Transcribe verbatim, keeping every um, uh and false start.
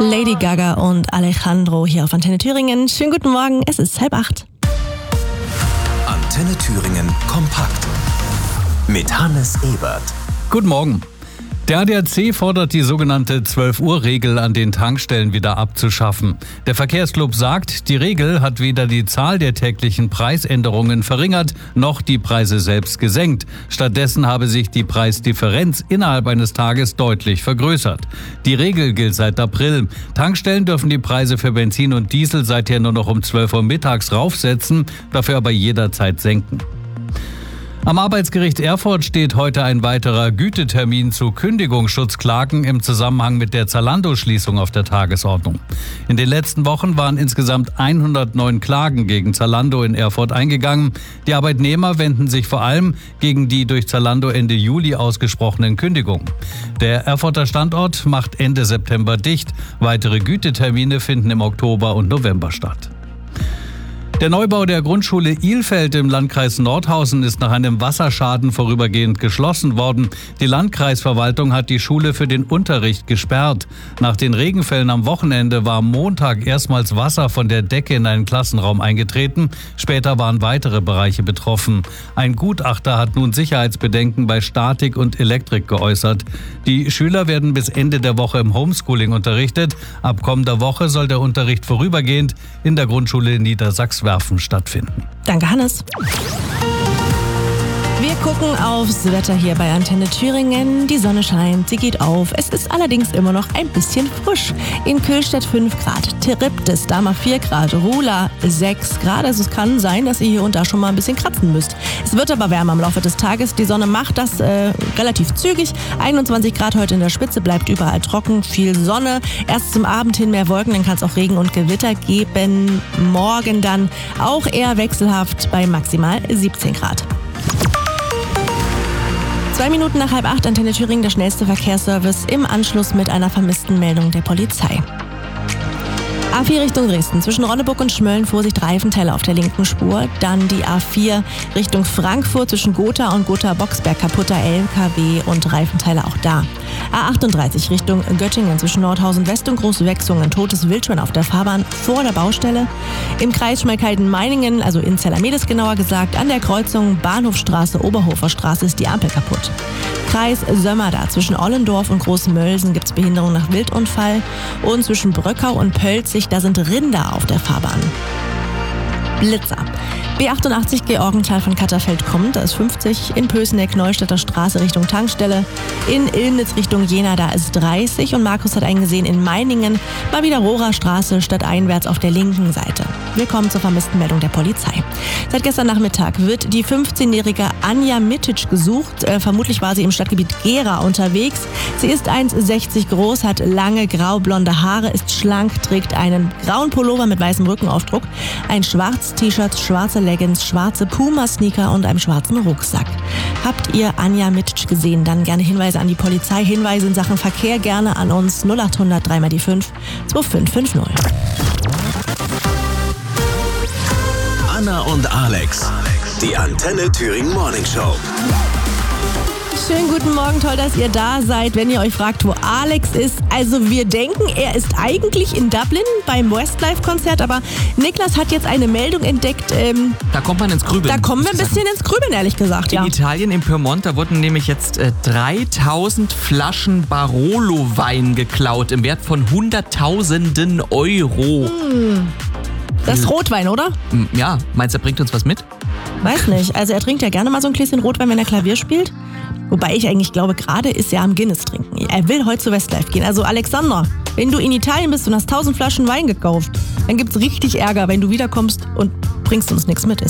Lady Gaga und Alejandro hier auf Antenne Thüringen. Schönen guten Morgen, es ist halb acht. Antenne Thüringen kompakt mit Hannes Ebert. Guten Morgen. Der A D A C fordert die sogenannte zwölf-Uhr-Regel an den Tankstellen wieder abzuschaffen. Der Verkehrsclub sagt, die Regel hat weder die Zahl der täglichen Preisänderungen verringert, noch die Preise selbst gesenkt. Stattdessen habe sich die Preisdifferenz innerhalb eines Tages deutlich vergrößert. Die Regel gilt seit April. Tankstellen dürfen die Preise für Benzin und Diesel seither nur noch um zwölf Uhr mittags raufsetzen, dafür aber jederzeit senken. Am Arbeitsgericht Erfurt steht heute ein weiterer Gütetermin zu Kündigungsschutzklagen im Zusammenhang mit der Zalando-Schließung auf der Tagesordnung. In den letzten Wochen waren insgesamt hundertneun Klagen gegen Zalando in Erfurt eingegangen. Die Arbeitnehmer wenden sich vor allem gegen die durch Zalando Ende Juli ausgesprochenen Kündigungen. Der Erfurter Standort macht Ende September dicht. Weitere Gütetermine finden im Oktober und November statt. Der Neubau der Grundschule Ilfeld im Landkreis Nordhausen ist nach einem Wasserschaden vorübergehend geschlossen worden. Die Landkreisverwaltung hat die Schule für den Unterricht gesperrt. Nach den Regenfällen am Wochenende war am Montag erstmals Wasser von der Decke in einen Klassenraum eingetreten. Später waren weitere Bereiche betroffen. Ein Gutachter hat nun Sicherheitsbedenken bei Statik und Elektrik geäußert. Die Schüler werden bis Ende der Woche im Homeschooling unterrichtet. Ab kommender Woche soll der Unterricht vorübergehend in der Grundschule in Niedersachsen stattfinden. Danke, Hannes. Wir gucken aufs Wetter hier bei Antenne Thüringen. Die Sonne scheint, sie geht auf. Es ist allerdings immer noch ein bisschen frisch. In Kühlstedt fünf Grad, Triptis, Dahmer vier Grad, Rula sechs Grad. Also es kann sein, dass ihr hier und da schon mal ein bisschen kratzen müsst. Es wird aber wärmer im Laufe des Tages. Die Sonne macht das äh, relativ zügig. einundzwanzig Grad heute in der Spitze, bleibt überall trocken, viel Sonne. Erst zum Abend hin mehr Wolken, dann kann es auch Regen und Gewitter geben. Morgen dann auch eher wechselhaft bei maximal siebzehn Grad. Zwei Minuten nach halb acht, Antenne Thüringen, der schnellste Verkehrsservice im Anschluss mit einer vermissten Meldung der Polizei. A vier Richtung Dresden, zwischen Ronneburg und Schmölln, Vorsicht, Reifenteile auf der linken Spur. Dann die A vier Richtung Frankfurt, zwischen Gotha und Gotha-Boxberg, kaputter L K W und Reifenteile auch da. A achtunddreißig Richtung Göttingen, zwischen Nordhausen West und Großwechsungen, totes Wildschwein auf der Fahrbahn vor der Baustelle. Im Kreis Schmalkalden-Meiningen, also in Zellermedes genauer gesagt, an der Kreuzung Bahnhofstraße, Oberhofer Straße ist die Ampel kaputt. Kreis Sömmerda, zwischen Ollendorf und Großmölsen gibt es Behinderung nach Wildunfall. Und zwischen Bröckau und Pölzig, da sind Rinder auf der Fahrbahn. Blitzer. B achtundachtzig Georgenthal von Katterfeld kommt, da ist fünfzig. In Pößneck, Neustädter Straße Richtung Tankstelle. In Illnitz Richtung Jena, da ist dreißig. Und Markus hat eingesehen, in Meiningen mal wieder Rohrer Straße stadteinwärts auf der linken Seite. Willkommen zur vermissten Meldung der Polizei. Seit gestern Nachmittag wird die fünfzehnjährige Anja Mitic gesucht. Äh, vermutlich war sie im Stadtgebiet Gera unterwegs. Sie ist eins Komma sechzig groß, hat lange graublonde Haare, ist schlank, trägt einen grauen Pullover mit weißem Rückenaufdruck, ein schwarzes T-Shirt, schwarze Leggings, schwarze Puma-Sneaker und einem schwarzen Rucksack. Habt ihr Anja Mitic gesehen? Dann gerne Hinweise an die Polizei, Hinweise in Sachen Verkehr gerne an uns null achthundert drei mal die fünf zwei fünf fünf null. Anna und Alex, die Antenne Thüringen Morning Show. Schönen guten Morgen, toll, dass ihr da seid. Wenn ihr euch fragt, wo Alex ist, also wir denken, er ist eigentlich in Dublin beim Westlife-Konzert, aber Niklas hat jetzt eine Meldung entdeckt. Ähm, da kommt man ins Grübeln. Da kommen wir ein bisschen ins Grübeln, ehrlich gesagt. In ja. Italien, in Piemont, da wurden nämlich jetzt äh, dreitausend Flaschen Barolo-Wein geklaut im Wert von Hunderttausenden Euro. Hm. Das ist Rotwein, oder? Ja, meinst du, er bringt uns was mit? Weiß nicht. Also er trinkt ja gerne mal so ein Gläschen Rotwein, wenn er Klavier spielt. Wobei ich eigentlich glaube, gerade ist er am Guinness trinken. Er will heute zu Westlife gehen. Also Alexander, wenn du in Italien bist und hast tausend Flaschen Wein gekauft, dann gibt's richtig Ärger, wenn du wiederkommst und bringst uns nichts mit.